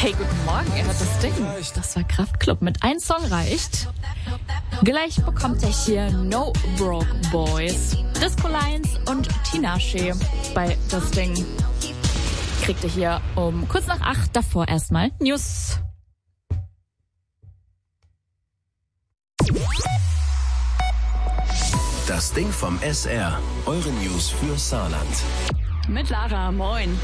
Hey, guten Morgen, ihr hört das Ding. Das war Kraftklub mit ein Song reicht. Gleich bekommt ihr hier No Broke Boys, Disco Lines und Tinashe bei das Ding. Kriegt ihr hier um kurz nach 8, davor erstmal News. Das Ding vom SR, eure News für Saarland. Mit Lara, moin.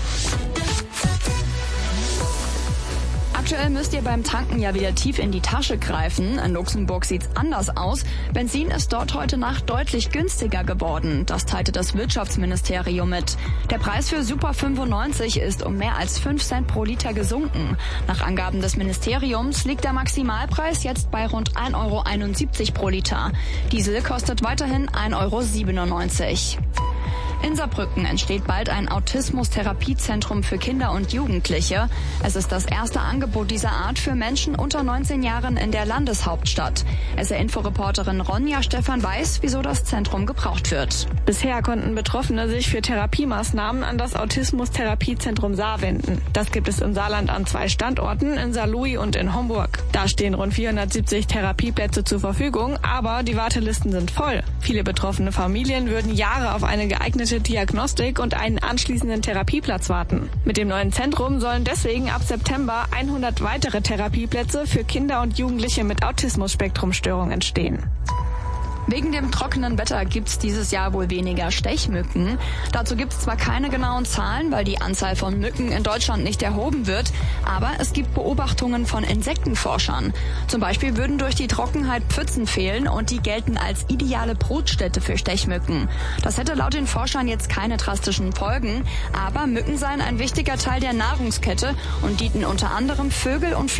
Aktuell müsst ihr beim Tanken ja wieder tief in die Tasche greifen. In Luxemburg sieht's anders aus. Benzin ist dort heute Nacht deutlich günstiger geworden. Das teilte das Wirtschaftsministerium mit. Der Preis für Super 95 ist um mehr als 5 Cent pro Liter gesunken. Nach Angaben des Ministeriums liegt der Maximalpreis jetzt bei rund 1,71 € pro Liter. Diesel kostet weiterhin 1,97 €. In Saarbrücken entsteht bald ein Autismus-Therapiezentrum für Kinder und Jugendliche. Es ist das erste Angebot dieser Art für Menschen unter 19 Jahren in der Landeshauptstadt. SR-Info-Reporterin Ronja Stefan weiß, wieso das Zentrum gebraucht wird. Bisher konnten Betroffene sich für Therapiemaßnahmen an das Autismus-Therapiezentrum Saar wenden. Das gibt es im Saarland an 2 Standorten, in Saarlouis und in Homburg. Da stehen rund 470 Therapieplätze zur Verfügung, aber die Wartelisten sind voll. Viele betroffene Familien würden Jahre auf eine geeignete Diagnostik und einen anschließenden Therapieplatz warten. Mit dem neuen Zentrum sollen deswegen ab September 100 weitere Therapieplätze für Kinder und Jugendliche mit Autismus-Spektrumstörung entstehen. Wegen dem trockenen Wetter gibt's dieses Jahr wohl weniger Stechmücken. Dazu gibt's zwar keine genauen Zahlen, weil die Anzahl von Mücken in Deutschland nicht erhoben wird, aber es gibt Beobachtungen von Insektenforschern. Zum Beispiel würden durch die Trockenheit Pfützen fehlen und die gelten als ideale Brutstätte für Stechmücken. Das hätte laut den Forschern jetzt keine drastischen Folgen, aber Mücken seien ein wichtiger Teil der Nahrungskette und dienten unter anderem Vögel und